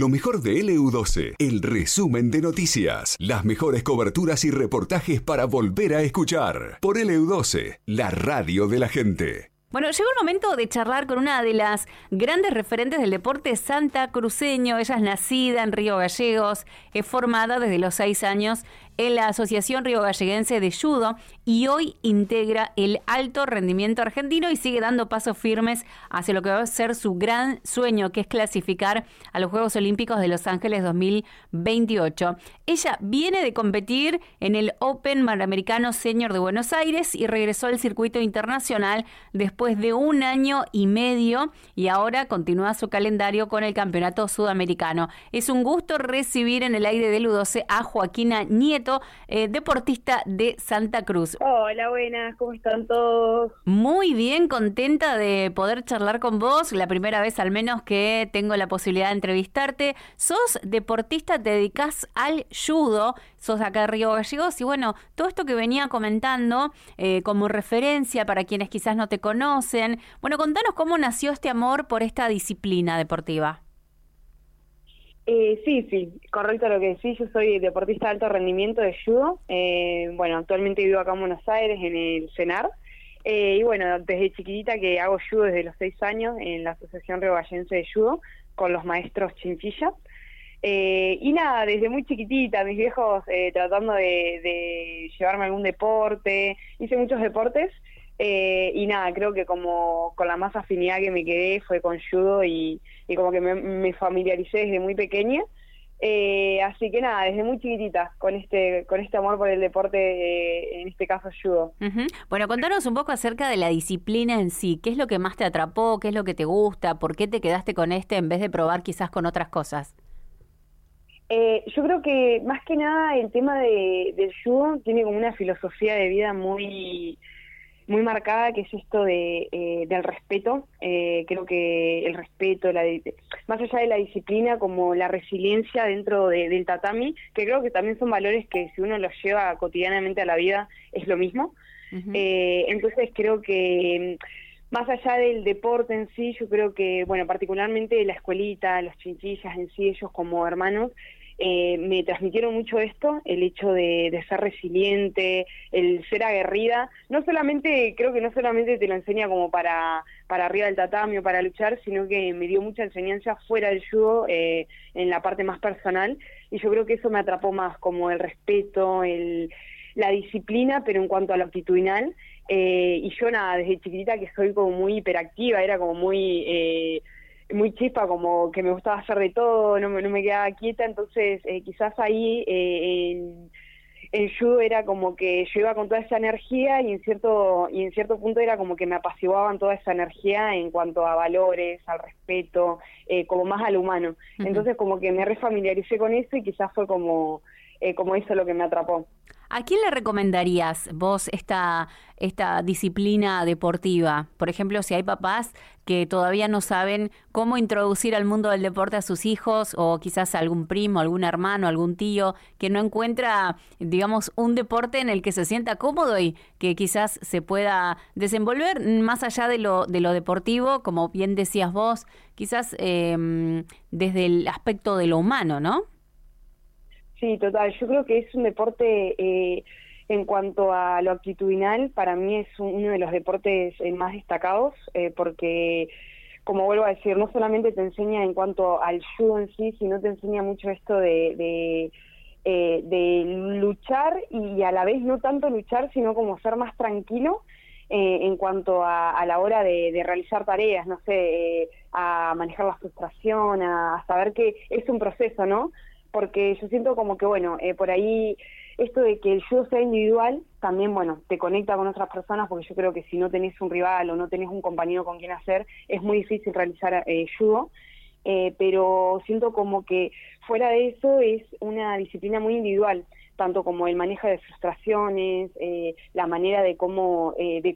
Lo mejor de LU12, el resumen de noticias, las mejores coberturas y reportajes para volver a escuchar. Por LU12, la radio de la gente. Bueno, llegó el momento de charlar con una de las grandes referentes del deporte santacruceño. Ella es nacida en Río Gallegos, es formada desde los 6 años en la Asociación Río Galleguense de Judo y hoy integra el alto rendimiento argentino y sigue dando pasos firmes hacia lo que va a ser su gran sueño, que es clasificar a los Juegos Olímpicos de Los Ángeles 2028. Ella viene de competir en el Open Panamericano Senior de Buenos Aires y regresó al circuito internacional después de 1 año y medio y ahora continúa su calendario con el Campeonato Sudamericano. Es un gusto recibir en el aire de LU12 a Joaquina Nieto, deportista de Santa Cruz. Hola, buenas, ¿cómo están todos? Muy bien, contenta de poder charlar con vos, la primera vez al menos que tengo la posibilidad de entrevistarte. Sos deportista, te dedicás al judo, sos acá de Río Gallegos y bueno, todo esto que venía comentando como referencia para quienes quizás no te conocen. Bueno, contanos cómo nació este amor por esta disciplina deportiva. Sí, correcto lo que decís. Yo soy deportista de alto rendimiento de judo. Bueno, actualmente vivo acá en Buenos Aires, en el CENAR. Y bueno, desde chiquitita que hago judo desde los 6 años en la Asociación Río Galleguense de Judo con los maestros Chinchilla. Y nada, desde muy chiquitita, mis viejos tratando de llevarme a algún deporte. Hice muchos deportes. Y nada, creo que como con la más afinidad que me quedé fue con judo y como que me familiaricé desde muy pequeña. Así que nada, desde muy chiquitita con este amor por el deporte, en este caso judo. Uh-huh. Bueno, contanos un poco acerca de la disciplina en sí. ¿Qué es lo que más te atrapó? ¿Qué es lo que te gusta? ¿Por qué te quedaste con en vez de probar quizás con otras cosas? Yo creo que más que nada el tema del judo tiene como una filosofía de vida muy marcada, que es esto del respeto. Creo que el respeto, más allá de la disciplina, como la resiliencia dentro del tatami, que creo que también son valores que si uno los lleva cotidianamente a la vida es lo mismo. Uh-huh. Entonces creo que más allá del deporte en sí, yo creo que, bueno, particularmente la escuelita, los chinchillas en sí, ellos como hermanos, me transmitieron mucho esto, el hecho de ser resiliente, el ser aguerrida. Creo que no solamente te lo enseña como para arriba del tatami o para luchar, sino que me dio mucha enseñanza fuera del judo, en la parte más personal, y yo creo que eso me atrapó más, como el respeto, la disciplina, pero en cuanto a lo actitudinal. Y yo nada, desde chiquitita que soy como muy hiperactiva, era como muy chispa, como que me gustaba hacer de todo, no me quedaba quieta. Entonces quizás ahí en judo era como que yo iba con toda esa energía y en cierto punto era como que me apaciguaban toda esa energía en cuanto a valores, al respeto, como más al humano. Uh-huh. Entonces como que me refamiliaricé con eso y quizás fue como eso lo que me atrapó. ¿A quién le recomendarías vos esta disciplina deportiva? Por ejemplo, si hay papás que todavía no saben cómo introducir al mundo del deporte a sus hijos, o quizás algún primo, algún hermano, algún tío que no encuentra, digamos, un deporte en el que se sienta cómodo y que quizás se pueda desenvolver más allá de lo deportivo, como bien decías vos, quizás desde el aspecto de lo humano, ¿no? Sí, total. Yo creo que es un deporte, en cuanto a lo actitudinal, para mí es uno de los deportes más destacados, porque, como vuelvo a decir, no solamente te enseña en cuanto al judo en sí, sino te enseña mucho esto de luchar y a la vez no tanto luchar, sino como ser más tranquilo. En cuanto a la hora de realizar tareas, no sé, a manejar la frustración, a saber que es un proceso, ¿no? Porque yo siento como que, bueno, por ahí esto de que el judo sea individual también, bueno, te conecta con otras personas, porque yo creo que si no tenés un rival o no tenés un compañero con quien hacer, es muy difícil realizar judo. Pero siento como que fuera de eso es una disciplina muy individual, tanto como el manejo de frustraciones, la manera de cómo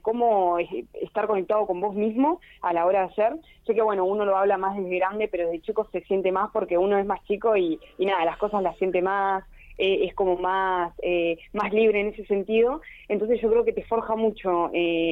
estar conectado con vos mismo a la hora de hacer. Sé que, bueno, uno lo habla más desde grande, pero desde chico se siente más porque uno es más chico y nada, las cosas las siente más, es como más libre en ese sentido. Entonces yo creo que te forja mucho